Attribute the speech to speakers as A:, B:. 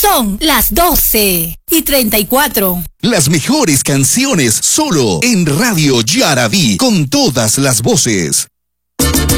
A: Son las 12:34.
B: Las mejores canciones solo en Radio Yaraví, con todas las voces.